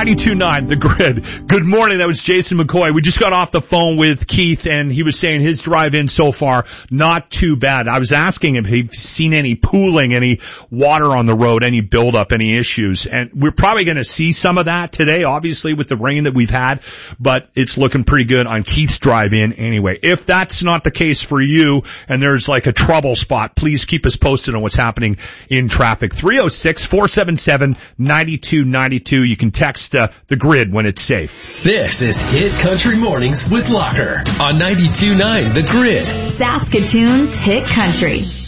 92.9 The Grid. Good morning. That was Jason McCoy. We just got off the phone with Keith, and he was saying his drive-in so far, not too bad. I was asking him if he'd seen any pooling, any water on the road, any buildup, any issues. And we're probably going to see some of that today, obviously, with the rain that we've had, but it's looking pretty good on Keith's drive-in anyway. If that's not the case for you and there's like a trouble spot, please keep us posted on what's happening in traffic. 306-477-9292. You can text The Grid when it's safe. This is Hit Country Mornings with Locker on 92.9 The Grid. Saskatoon's Hit Country.